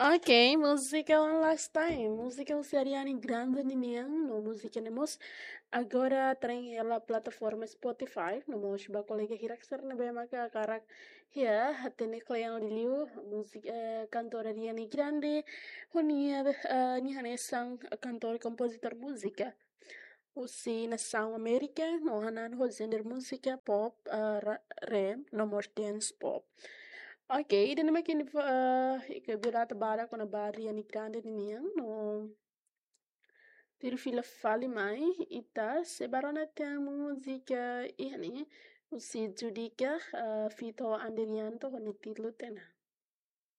Ok, música one last time. Música usariani grande niniang no música nemos. Agora tem ela plataforma Spotify. No mos ba colega hirak ser na bem maka karak ya hatene klayang diliu música cantora Ariana Grande. Honia ni hanesang cantor compositor música. Usi nação América, no hanan ho gender música pop, rap, no mos dance pop. Ok, dan makin ikabirata bara kona bari ani grande niniang no tiro fila fali mai ita se barona tem música ihani usi judica fito andirianto ho ni titlo tena.